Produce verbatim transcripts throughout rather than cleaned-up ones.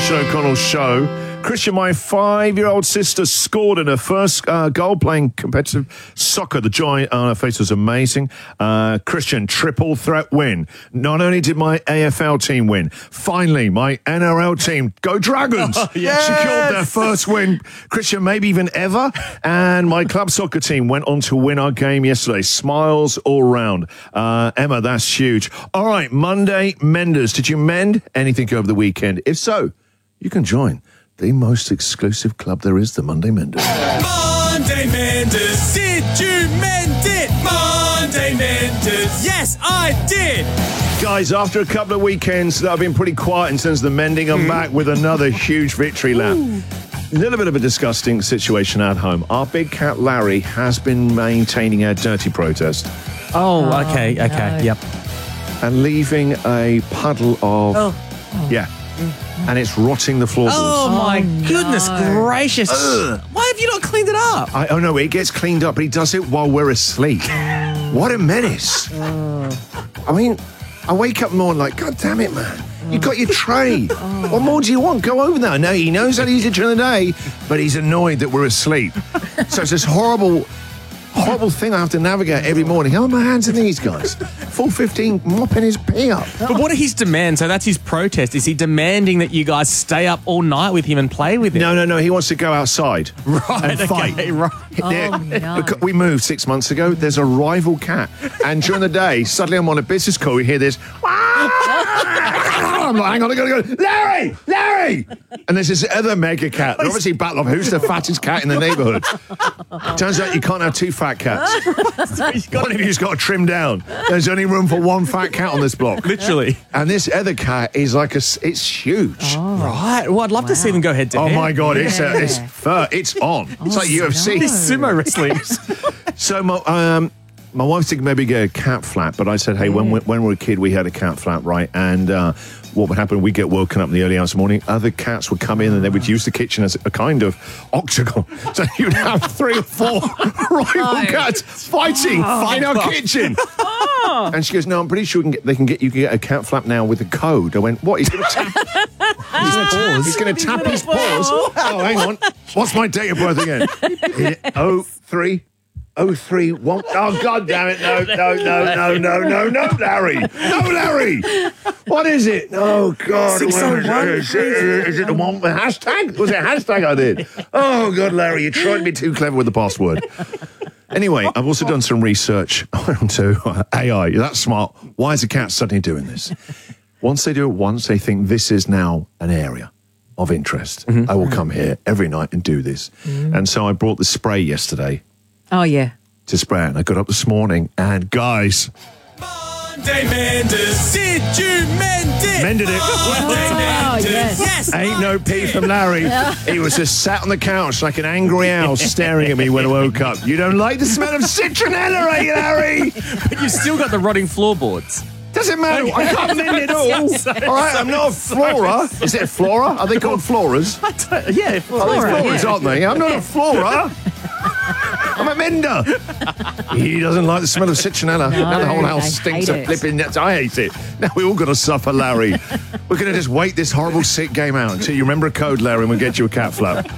Christian O'Connell show. Christian, my five-year-old sister scored in her first uh, goal playing competitive soccer. The joy on her face was amazing. Uh, Christian, triple threat win. Not only did my A F L team win, finally, my N R L team, go Dragons, Oh, yes. secured their first win. Christian, maybe even ever. And my club soccer team went on to win our game yesterday. Smiles all round. Uh, Emma, that's huge. All right, Monday Menders. Did you mend anything over the weekend? If so, you can join the most exclusive club there is, the Monday Menders. Monday Menders, did you mend it? Monday Menders, yes, I did. Guys, after a couple of weekends that have been pretty quiet in terms of the mending, I'm back with another huge victory lap. A little bit of a disgusting situation at home. Our big cat Larry has been maintaining our dirty protest Oh, okay, okay, no. yep. and leaving a puddle of... Yeah. And it's rotting the floorboards. Oh, my no. goodness gracious. Why have you not cleaned it up? I, oh, no, it gets cleaned up, but he does it while we're asleep. What a menace. I mean, I wake up in the morning like, God damn it, man. You got your tray. What more do you want? Go over there. No, he knows how to use it during the day, but he's annoyed that we're asleep. So it's this horrible, horrible thing I have to navigate every morning. How are my hands and knees, guys? Full fifteen mopping his pee up. But what are his demands? So that's his protest. Is he demanding that you guys stay up all night with him and play with him? No, no, no. He wants to go outside Right, and fight. okay, right. There- Oh, no. because we moved six months ago. There's a rival cat, and during the day, suddenly I'm on a business call. We hear this. I'm like, hang on, I gotta go. Larry, Larry, and there's this other mega cat. They're obviously battle of who's the fattest cat in the neighbourhood. Turns out you can't have two fat cats. One of you's got to trim down. There's only room for one fat cat on this block. Literally. And this other cat is like a. s- It's huge. Right. Well, I'd love to see them go head to Oh head. my God, it's uh, Yeah. it's fur. It's on. It's like U F C. These sumo wrestling. So my um, my wife thinking maybe get a cat flap, but I said, hey, when we, when we were a kid, we had a cat flap, right? And uh, what would happen? We'd get woken up in the early hours of the morning. Other cats would come in and they would use the kitchen as a kind of octagon. So you'd have three or four rival cats fighting in our kitchen. And she goes, no, I'm pretty sure we can get, they can get you can get a cat flap now with a code. I went, what? He's going to tap his paws. He's going to tap his paws. Oh, hang on. What's my date of birth again? Oh, three. Oh, three, one. Oh, God damn it. No, no, no, no, no, no, no, Larry. No, Larry. What is it? Oh, God. six oh one. Is it, is it the one with hashtag? Was it hashtag I did? Oh, God, Larry, you tried to be too clever with the password. Anyway, I've also done some research onto A I. You're that smart. Why is a cat suddenly doing this? Once they do it once, they think this is now an area of interest. I will come here every night and do this. And so I brought the spray yesterday Oh, yeah. to spray it. And I got up this morning and, guys, Monday Menders, did you mend it? mended it. Monday Menders, yes. yes. Ain't no pee from Larry. He was just sat on the couch like an angry owl staring at me when I woke up. You don't like the smell of citronella, eh, Larry? But you've still got the rotting floorboards. Doesn't matter. I can't mend it all. All right, I'm not a flora. Is it a flora? Are they called floras? Yeah, Oh, they're Flora, floras, yeah. aren't they? I'm not a flora. I'm a mender. He doesn't like the smell of citronella. now the whole house I stinks hate of it. flipping nuts. I hate it. Now we all got to suffer, Larry. We're going to just wait this horrible sick game out until you remember a code, Larry, and we'll get you a cat flap.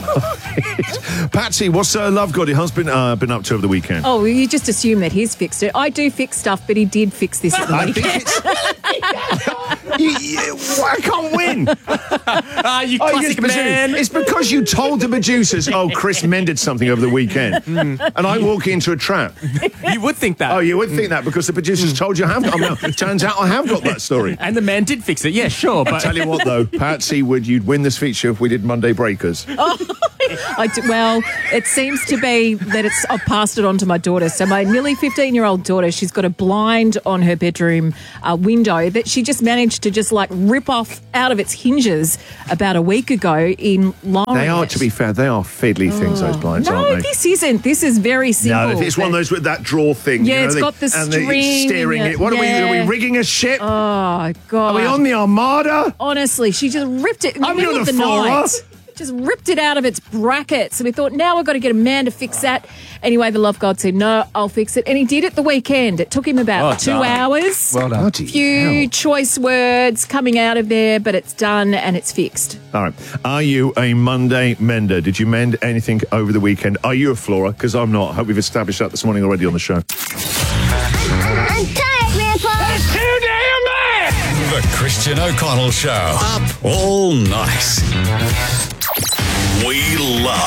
Patsy, what's uh, Love God, your husband, uh, been up to over the weekend? Oh, well, you just assume that he's fixed it. I do fix stuff, but he did fix this at the I weekend. think it's... you, you, I can't win. Ah, you Oh, you classic just presume. man. It's because you told the producers, oh, Chris mended something over the weekend. And I walk into a trap. You would think that. Oh, you would think that because the producers told you I have got. Oh, no, turns out I have got that story. And the man did fix it. Yeah, sure. But Tell you what, though, Patsy, would you'd win this feature if we did Monday Breakers? I do, well, it seems to be that it's. I've passed it on to my daughter. So my nearly fifteen-year-old daughter, she's got a blind on her bedroom uh, window that she just managed to just like rip off out of its hinges about a week ago in lowering They are, it. to be fair, they are fiddly things, those blinds, No, aren't they? this isn't. This is very simple. No, it's one of but- those with that draw thing. Yeah, you know, it's they- got the and they're string steering and it. What are we? Are yeah. we rigging a ship? Oh God! Are we on the Armada? Honestly, she just ripped it in the I'm middle not of a the flora. night. just ripped it out of its bracket. So we thought, now we've got to get a man to fix that. Anyway, the love god said, no, I'll fix it. And he did it the weekend. It took him about Oh, two darling. hours. Well done. Bloody Few hell. choice words coming out of there, but it's done and it's fixed. All right. Are you a Monday mender? Did you mend anything over the weekend? Are you a Flora? Because I'm not. I hope we've established that this morning already on the show. I'm tired, Grandpa. The Christian O'Connell Show. Up all night. We love